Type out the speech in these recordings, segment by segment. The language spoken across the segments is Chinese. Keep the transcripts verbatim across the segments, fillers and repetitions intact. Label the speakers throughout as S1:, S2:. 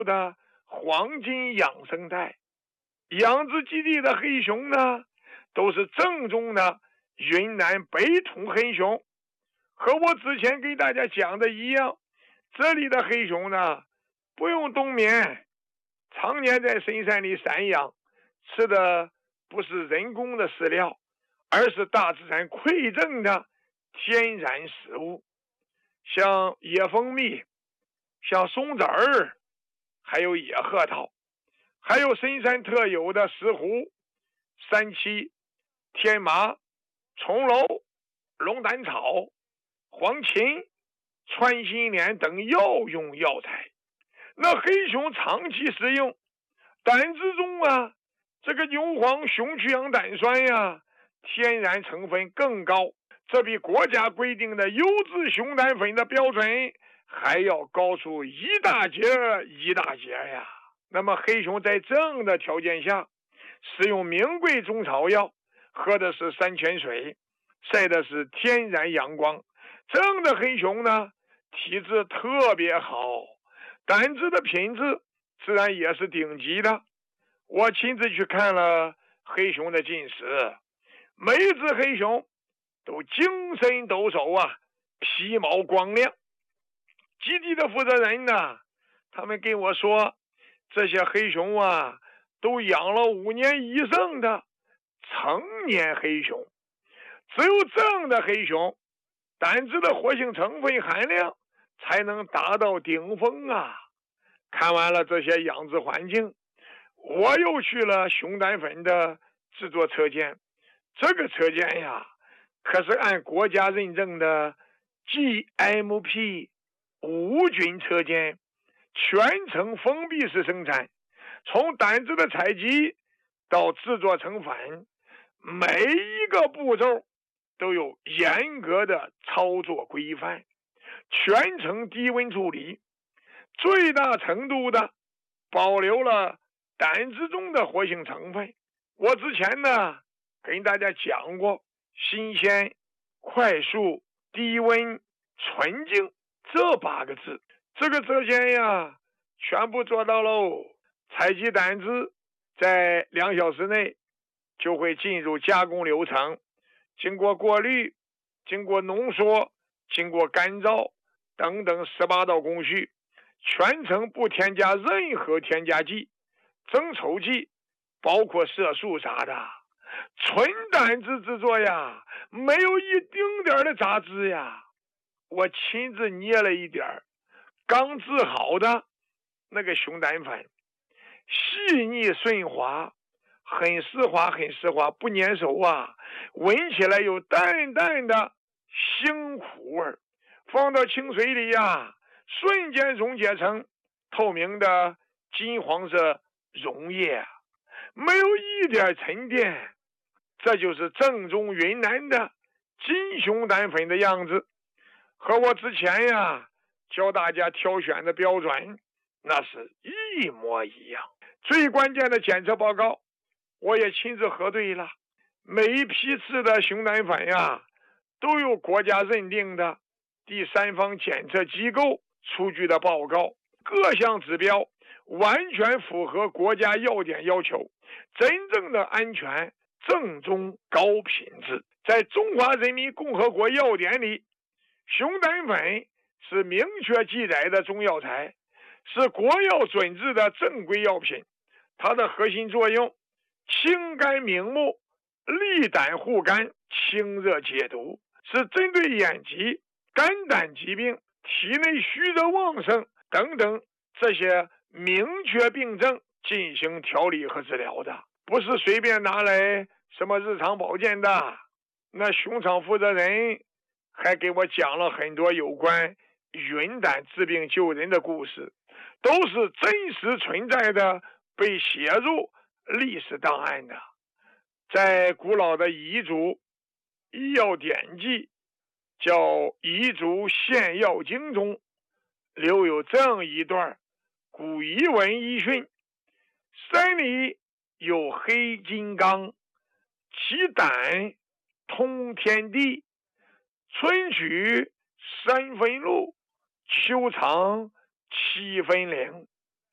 S1: 的黄金养生态。养殖基地的黑熊呢，都是正宗的云南北土黑熊，和我之前给大家讲的一样，这里的黑熊呢，不用冬眠，常年在深山里散养，吃的不是人工的饲料，而是大自然馈赠的天然食物，像野蜂蜜，像松子儿，还有野核桃，还有深山特有的石斛、山七、天麻、松楼、龙胆草、黄芩、穿心莲等药用药材。那黑熊长期食用，胆汁中啊，这个牛黄熊去氧胆酸呀，天然成分更高，这比国家规定的优质熊胆粉的标准还要高出一大截一大截呀。那么黑熊在这样的条件下，使用名贵中草药，喝的是山泉水，晒的是天然阳光，这样的黑熊呢，体质特别好，胆汁的品质自然也是顶级的。我亲自去看了黑熊的进食，每一只黑熊都精神抖擞啊，皮毛光亮。基地的负责人呢，他们跟我说，这些黑熊啊，都养了五年以上的成年黑熊，只有这样的黑熊，胆汁的活性成分含量才能达到顶峰啊。看完了这些养殖环境，我又去了熊胆粉的制作车间。这个车间呀，可是按国家认证的 G M P 无菌车间，全程封闭式生产，从胆汁的采集到制作成粉，每一个步骤都有严格的操作规范，全程低温处理，最大程度的保留了胆汁中的活性成分。我之前呢跟大家讲过，新鲜、快速、低温、纯净这八个字，这个车间呀全部做到喽。采集胆汁在两小时内就会进入加工流程，经过过滤，经过浓缩，经过干燥等等十八道工序，全程不添加任何添加剂、增稠剂，包括色素啥的。纯胆汁制作呀，没有一丁点的杂质呀。我亲自捏了一点刚制好的那个熊胆粉，细腻顺滑，很丝滑很丝滑，不粘手啊，闻起来有淡淡的腥苦味，放到清水里呀，瞬间溶解成透明的金黄色溶液，没有一点沉淀。这就是正宗云南的金熊胆粉的样子，和我之前呀教大家挑选的标准那是一模一样。最关键的检测报告我也亲自核对了，每一批次的熊胆粉呀都有国家认定的第三方检测机构出具的报告，各项指标完全符合国家药典要求，真正的安全、正宗、高品质。在中华人民共和国药典里，熊胆粉是明确记载的中药材，是国药准制的正规药品。它的核心作用清肝明目、利胆护肝、清热解毒，是针对眼疾、肝胆疾病、体内虚热旺盛等等这些明确病症进行调理和治疗的，不是随便拿来什么日常保健的。那熊场负责人还给我讲了很多有关云胆治病救人的故事，都是真实存在的，被写入历史档案的。在古老的彝族医药典籍叫《彝族献药经》中留有这样一段古彝文遗训：山里有黑金刚，其胆通天地，春取三分露，秋藏七分灵。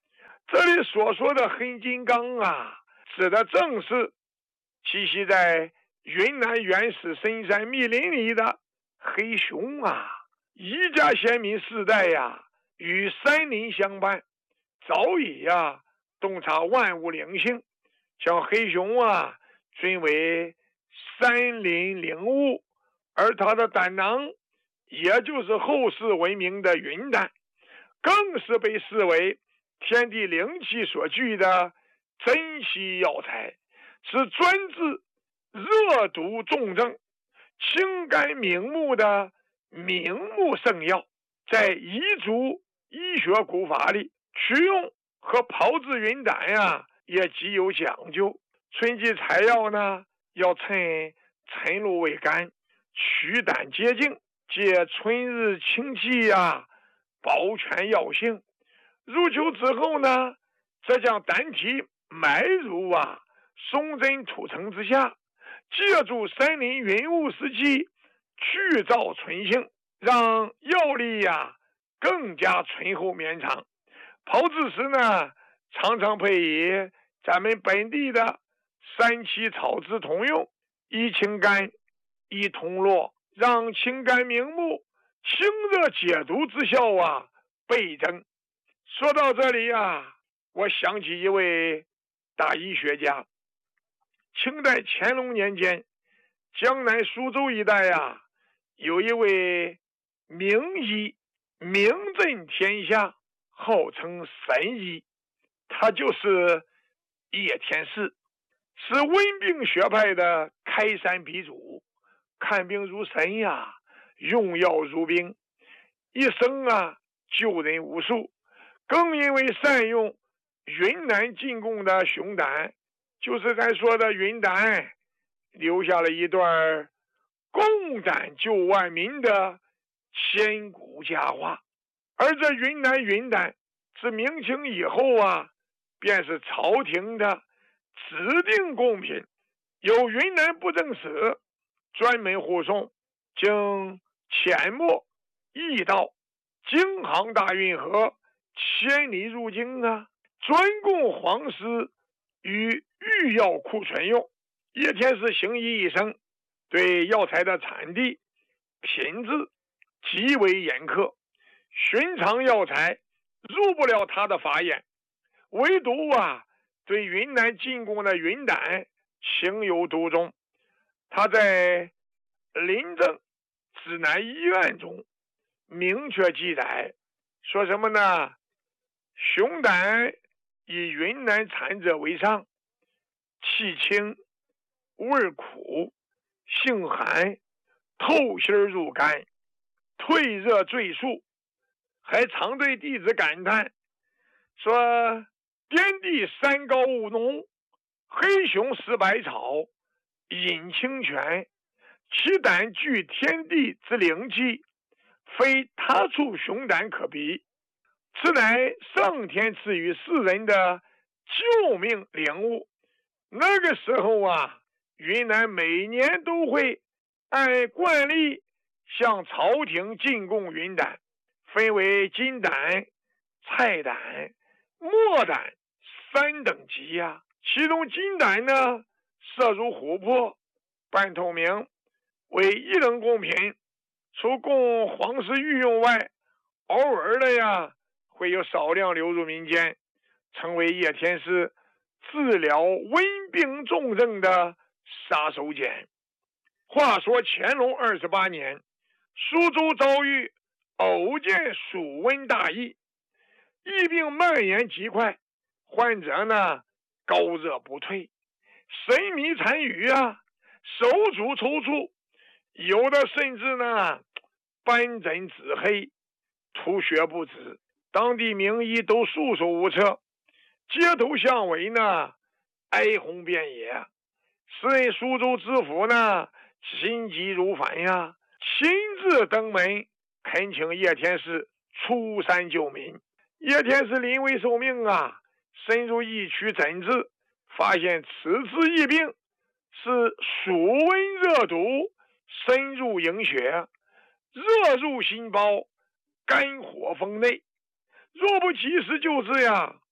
S1: 这里所说的黑金刚啊，指的正是栖息在云南原始深山密林里的黑熊啊。一家先民世代呀，与山林相伴，早已呀洞察万物灵性，将黑熊啊尊为山林灵物，而它的胆囊，也就是后世闻名的云胆，更是被视为天地灵气所具的珍稀药材，是专治热毒重症、清肝明目的明目圣药。在彝族医学古法里，取用和炮制云胆呀，也极有讲究。春季采药呢，要趁晨露未干，取胆洁净，借春日清气呀，保全药性。入秋之后呢，则将胆体埋入啊松针土层之下，借助山林云雾之气，去燥醇性，让药力呀更加醇厚绵长。炮制时呢，常常配以咱们本地的三七草之同用，一清肝，一通络，让清肝明目、清热解毒之效啊倍增。说到这里啊，我想起一位大医学家。清代乾隆年间，江南苏州一带啊，有一位名医，名震天下，号称神医，他就是叶天士，是温病学派的开山鼻祖，看病如神呀，用药如冰，一生啊救人无数。更因为善用云南进贡的熊胆，就是咱说的云胆，留下了一段共胆救万民的千古佳话。而这云南云胆自明清以后啊，便是朝廷的指定贡品，由云南布政使专门护送，经阡陌、驿道、京杭大运河千里入京啊，专供皇师与御药库存用。叶天士行医一生，对药材的产地、品质极为严苛，寻常药材入不了他的法眼，唯独啊对云南进贡的云胆情有独钟。他在临政指南医院中明确记载，说什么呢？熊胆以云南产者为上，气清，味苦，性寒，透心入肝，退热坠宿。还常对弟子感叹说：颠地山高雾浓，黑熊食百草，饮清泉，其胆具天地之灵气，非他处熊胆可比。此乃上天赐予世人的救命灵物。那个时候啊，云南每年都会按惯例向朝廷进贡云胆，分为金胆、菜胆、墨胆三等级呀、啊。其中金胆呢，色如琥珀，半透明，为一等贡品，除供皇室御用外，偶尔的呀会有少量流入民间，成为叶天士治疗温病重症的杀手锏。话说乾隆二十八年，苏州遭遇偶见暑瘟大疫，疫病蔓延极快，患者呢高热不退，神迷残余啊，手足抽搐，有的甚至呢斑疹紫黑，吐血不止。当地名医都束手无策，街头巷尾呢哀鸿遍野。时任苏州知府呢心急如焚呀，亲自登门恳请叶天士出山救民。叶天士临危受命啊，深入疫区诊治，发现此次疫病是暑温热毒深入营血，热入心包，肝火封内，若不及时救治呀，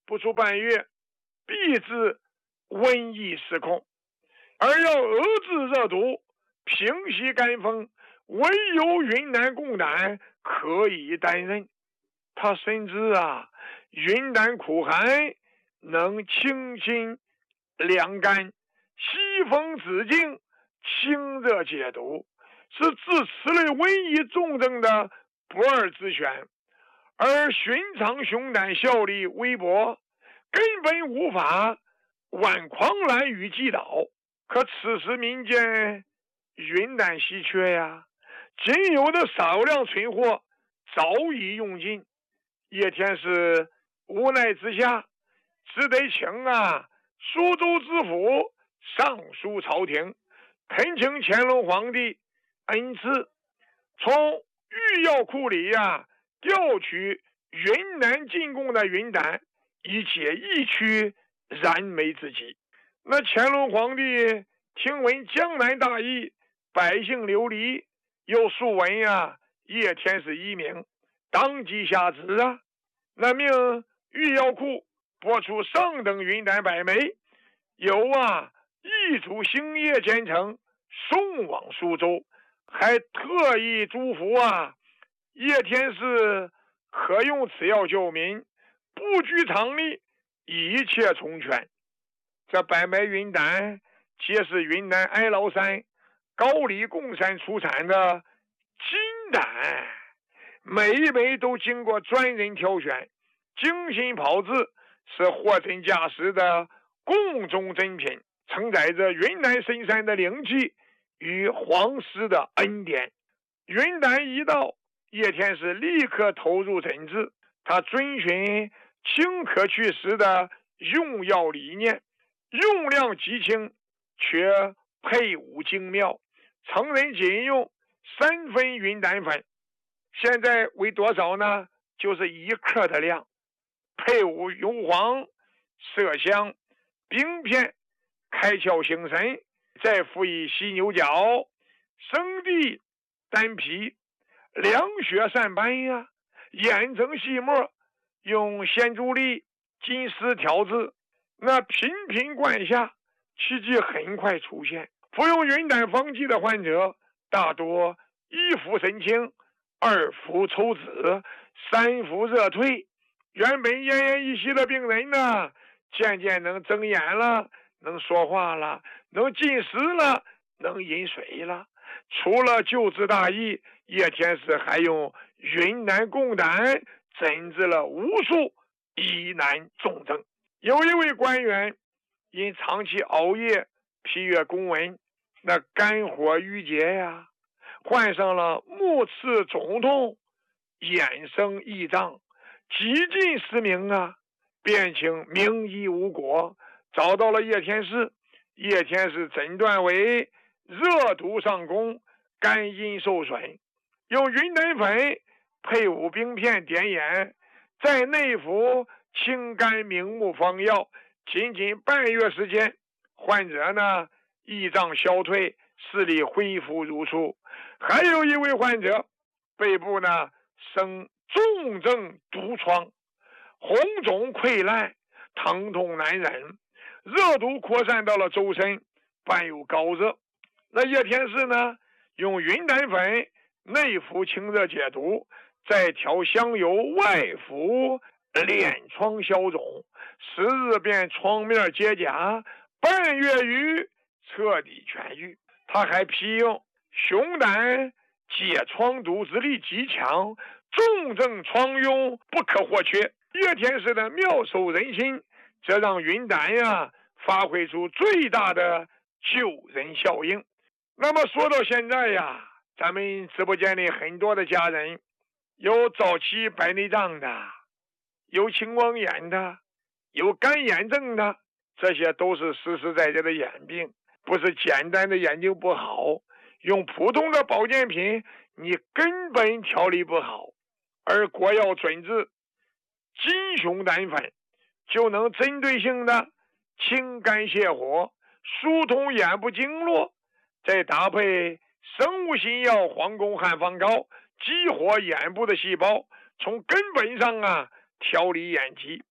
S1: 不出半月，必致瘟疫失控。而要遏制热毒，平息干风，唯有云南贡胆可以担任。他深知啊，云南苦寒能清心凉肝、西风止痉、清热解毒，是治此类瘟疫重症的不二之选。而寻常熊胆效力微薄，根本无法挽狂澜于既倒。可此时民间云胆稀缺呀，仅有的少量存货早已用尽。叶天士无奈之下，只得请啊苏州知府上书朝廷，恳请乾隆皇帝恩赐，从御药库里呀调取云南进贡的云胆，以解疫区燃眉之急。那乾隆皇帝听闻江南大疫，百姓流离，又素闻呀叶天士遗名，当即下旨啊，那命御药库拨出上等云胆百枚，由啊一组星夜兼程送往苏州，还特意嘱咐啊叶天士可用此药救民，不拘常理，一切从权。这百枚云胆皆是云南哀牢山、高黎贡山出产的金胆，每一枚都经过专人挑选，精心炮制，是货真价实的贡中珍品，承载着云南深山的灵气与皇室的恩典。云胆一到，叶天士立刻投入诊治，他遵循轻可去实的用药理念，用量极轻，却配伍精妙。成人仅用三分云胆粉，现在为多少呢？就是一克的量，配伍油黄、麝香、冰片，开窍醒神，再辅以犀牛角、生地、丹皮，凉血散斑呀，验证细末，用鲜竹粒、金丝调制，那频频灌下，奇迹很快出现。服用云胆方剂的患者大多一服神清，二服抽脂，三服热退。原本奄奄一息的病人呢，渐渐能睁眼了，能说话了，能进食了，能饮水了。除了救治大疫，叶天士还用云南贡胆诊治了无数疑难重症。有一位官员因长期熬夜批阅公文，那肝火郁结呀，患上了目赤肿痛，眼生翳胀，几近失明啊，便请名医无果，找到了叶天士。叶天士诊断为热毒上攻，肝阴受损，用云胆粉配伍冰片点眼，在内服清肝明目方药，仅仅半月时间，患者呢翳胀消退，视力恢复如初。还有一位患者背部呢生重症毒疮，红肿溃烂，疼痛难忍，热毒扩散到了周身，伴有高热。那叶天士呢用云胆粉内服清热解毒，再调香油外服敛疮消肿，十日便疮面结痂，半月余彻底痊愈。他还批用熊胆解疮毒之力极强，重症疮痈不可或缺。叶天士的妙手仁心，则让云胆呀发挥出最大的救人效应。那么说到现在呀，咱们直播间里很多的家人，有早期白内障的，有青光眼的，有干眼症的，这些都是实实在在的眼病，不是简单的眼睛不好，用普通的保健品你根本调理不好。而国药准治金熊胆粉就能针对性的清肝泻火，疏通眼部经络，再搭配生物新药黄宫汉方膏，激活眼部的细胞，从根本上啊调理眼疾。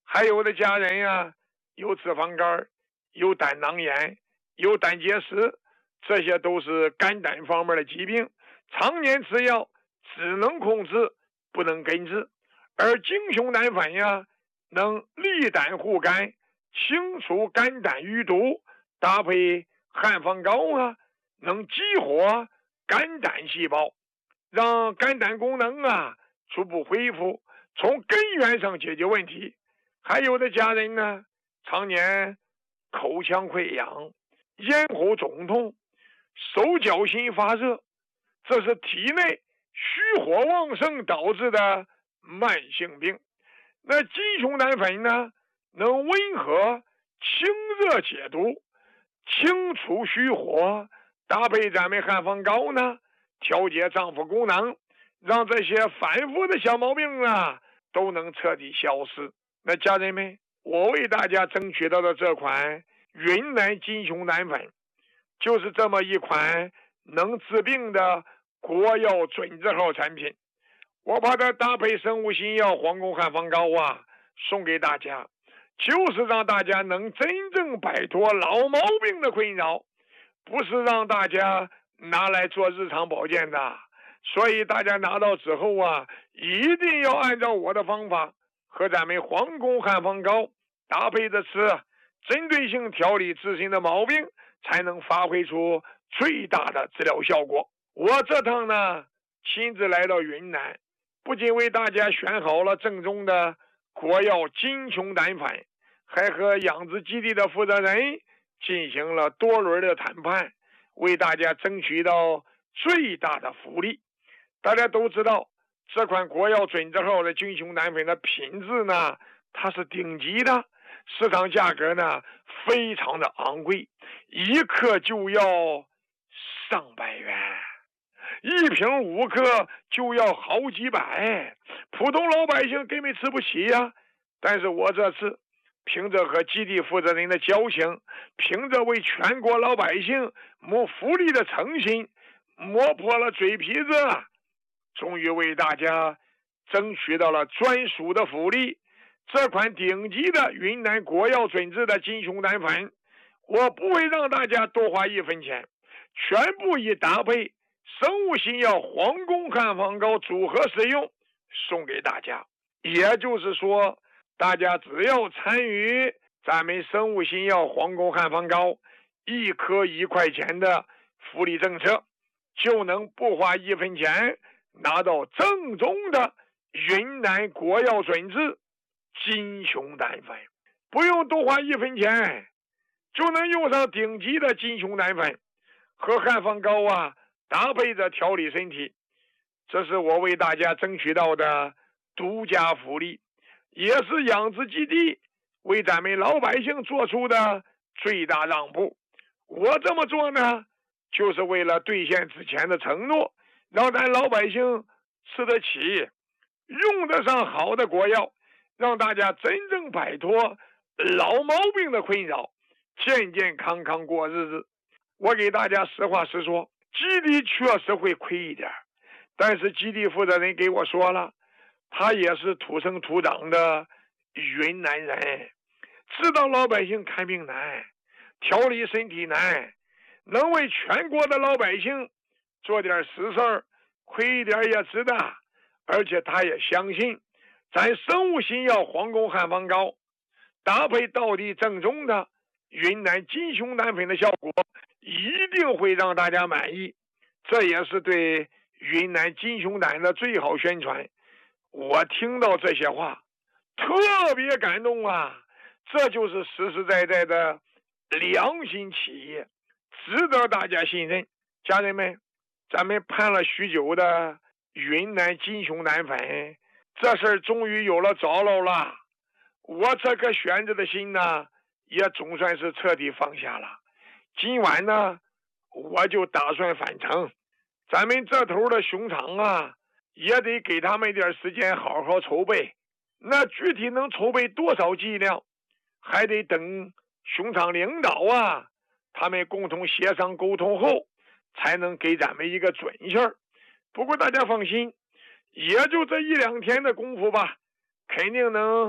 S1: 还有的家人呀，有脂肪肝，有胆囊炎，有胆结石，这些都是肝胆方面的疾病，常年吃药只能控制，不能根治。而精雄胆粉呀，能利胆护肝，清除肝胆余毒，搭配汉方膏啊，能激活肝胆细胞，让肝胆功能啊逐步恢复，从根源上解决问题。还有的家人呢，常年口腔溃疡、咽喉肿痛、手脚心发热，这是体内虚火旺盛导致的慢性病。那金雄胆粉呢，能温和清热解毒，清除虚火，搭配咱们汉方膏呢，调节脏腑功能，让这些反复的小毛病啊都能彻底消失。那家人们，我为大家争取到的这款云南金雄胆粉，就是这么一款能治病的国药准字号产品。我把它搭配生物新药皇宫汉方膏啊，送给大家，就是让大家能真正摆脱老毛病的困扰，不是让大家拿来做日常保健的。所以大家拿到之后啊，一定要按照我的方法和咱们皇宫汉方膏搭配着吃，针对性调理自身的毛病，才能发挥出最大的治疗效果。我这趟呢，亲自来到云南，不仅为大家选好了正宗的国药金雄胆粉，还和养殖基地的负责人进行了多轮的谈判，为大家争取到最大的福利。大家都知道，这款国药准字号的金雄胆粉的品质呢，它是顶级的，市场价格呢非常的昂贵，一克就要上百元，一瓶五克就要好几百，普通老百姓根本吃不起呀。但是我这次凭着和基地负责人的交情，凭着为全国老百姓谋福利的诚心，磨破了嘴皮子，终于为大家争取到了专属的福利。这款顶级的云南国药准字的金雄胆粉，我不会让大家多花一分钱，全部以搭配生物新药皇宫汉方膏组合使用，送给大家。也就是说，大家只要参与咱们生物新药皇宫汉方膏一颗一块钱的福利政策，就能不花一分钱拿到正宗的云南国药准字金雄胆粉，不用多花一分钱就能用上顶级的金雄胆粉，和汉方膏啊搭配着调理身体。这是我为大家争取到的独家福利，也是养殖基地为咱们老百姓做出的最大让步。我这么做呢，就是为了兑现之前的承诺，让咱老百姓吃得起，用得上好的国药，让大家真正摆脱老毛病的困扰，健健康康过日子。我给大家实话实说，基地确实会亏一点，但是基地负责人给我说了，他也是土生土长的云南人，知道老百姓看病难，调理身体难，能为全国的老百姓做点实事儿，亏一点也值得。而且他也相信咱生物新药皇宫汉方膏搭配道地正宗的云南金雄胆粉的效果一定会让大家满意，这也是对云南金雄胆的最好宣传。我听到这些话特别感动啊，这就是实实在在的良心企业，值得大家信任。家人们，咱们盼了许久的云南金雄胆粉，这事儿终于有了着落了。我这颗悬着的心呢，也总算是彻底放下了。今晚呢，我就打算返程。咱们这头的熊场啊，也得给他们点时间好好筹备。那具体能筹备多少剂量，还得等熊场领导啊，他们共同协商沟通后，才能给咱们一个准信儿。不过大家放心，也就这一两天的功夫吧，肯定能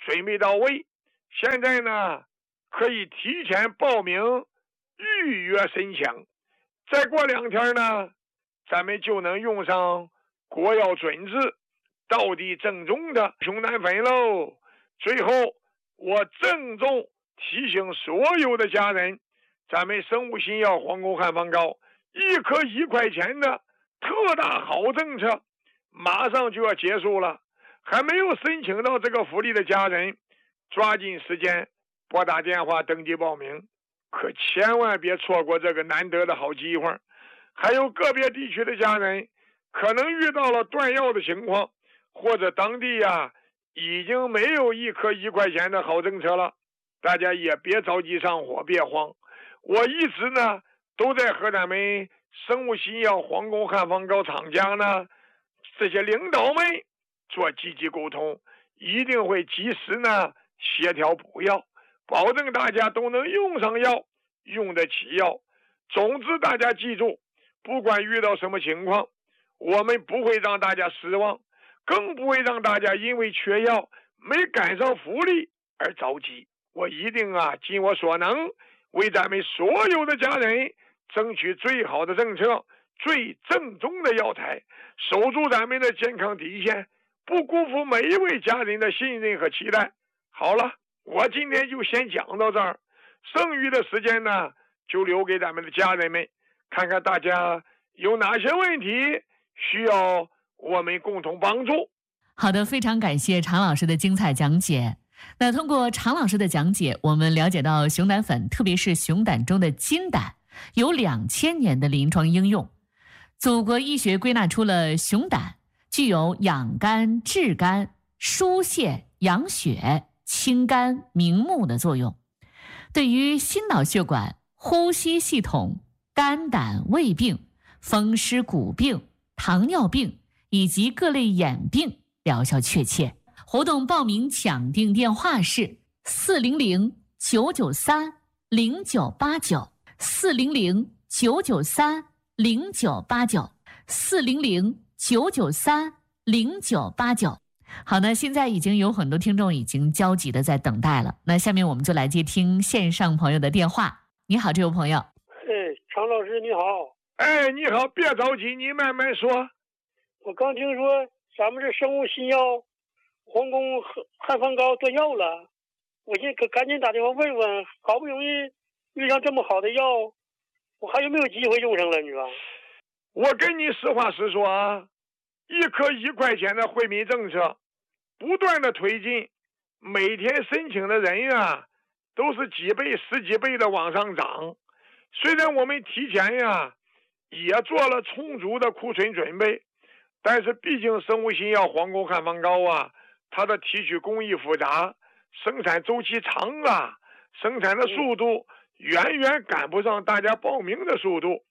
S1: 准备到位，现在呢可以提前报名预约申请，再过两天呢咱们就能用上国药准字到底正宗的熊胆粉喽。最后我郑重提醒所有的家人，咱们生物新药黄沟汉方膏一颗一块钱的特大好政策马上就要结束了，还没有申请到这个福利的家人，抓紧时间拨打电话登记报名，可千万别错过这个难得的好机会。还有个别地区的家人可能遇到了断药的情况，或者当地呀、啊、已经没有一颗一块钱的好政策了，大家也别着急上火，别慌。我一直呢都在和咱们生物新药黄沟汉方膏厂家呢这些领导们做积极沟通，一定会及时呢协调补药，保证大家都能用上药，用得起药。总之大家记住，不管遇到什么情况，我们不会让大家失望，更不会让大家因为缺药没赶上福利而着急。我一定啊尽我所能，为咱们所有的家人争取最好的政策，最正宗的药材，守住咱们的健康底线，不辜负每一位家人的信任和期待。好了，我今天就先讲到这儿，剩余的时间呢就留给咱们的家人们，看看大家有哪些问题需要我们共同帮助。
S2: 好的，非常感谢常老师的精彩讲解。那通过常老师的讲解，我们了解到熊胆粉，特别是熊胆中的金胆，有两千年的临床应用。祖国医学归纳出了熊胆具有养肝、治肝、疏泄、养血、清肝、明目的作用，对于心脑血管、呼吸系统、肝胆胃病、风湿骨病、糖尿病以及各类眼病疗效确切。活动报名抢订电话是四零零九九三零九八九，四零零九九三零九八九，四零零九九三零九八九。好，那现在已经有很多听众已经焦急的在等待了。那下面我们就来接听线上朋友的电话。你好，这位朋友。
S3: 哎，常老师你好。
S1: 哎，你好，别着急，你慢慢说。
S3: 我刚听说咱们这生物新药黄沟汉方膏断药了，我现在可赶紧打电话问问，好不容易遇上这么好的药，我还有没有机会用上了？你说？
S1: 我跟你实话实说啊，一颗一块钱的惠民政策不断的推进，每天申请的人啊都是几倍十几倍的往上涨。虽然我们提前呀也做了充足的库存准备，但是毕竟生物新药黄沟汉方膏啊，它的提取工艺复杂，生产周期长啊，生产的速度远远赶不上大家报名的速度。